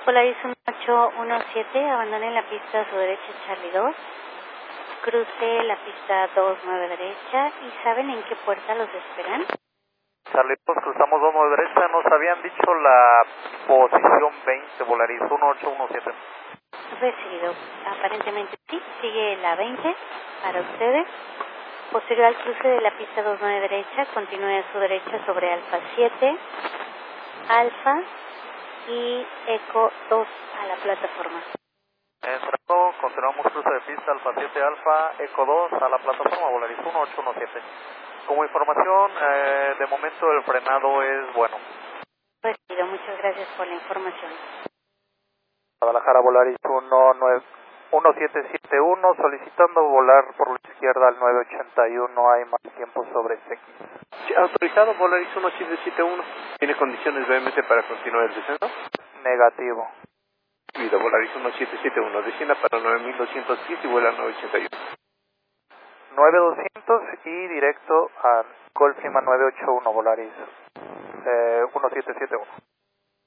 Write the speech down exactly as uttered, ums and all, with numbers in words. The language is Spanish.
Polaris uno ocho uno siete, abandone la pista a su derecha Charlie dos, cruce la pista dos nueve derecha. ¿Y saben en qué puerta los esperan? Charlie dos, cruzamos dos nueve derecha, nos habían dicho la posición veinte, Polaris uno ocho uno siete. Recibido, aparentemente sí, sigue la veinte para ustedes. Posterior al cruce de la pista dos nueve derecha, continúe a su derecha sobre Alfa siete, Alfa y Eco dos a la plataforma. Entrando, continuamos cruce de pista Alfa siete, Alfa, Eco dos a la plataforma, Polaris uno ocho uno siete. Como información, eh, de momento el frenado es bueno. Recibido, muchas gracias por la información. Guadalajara, Polaris uno siete siete uno, solicitando volar por la izquierda al nueve ochenta y uno, hay más tiempo sobre X. Sí, autorizado, Polaris uno siete siete uno. ¿Tiene condiciones B M S para continuar el descenso? Negativo. Vida, Polaris uno siete siete uno, descienda para nueve mil doscientos diez y vuela nueve ochenta y uno. nueve doscientos y directo a Golf Lima nueve ocho uno, Polaris eh, uno siete siete uno.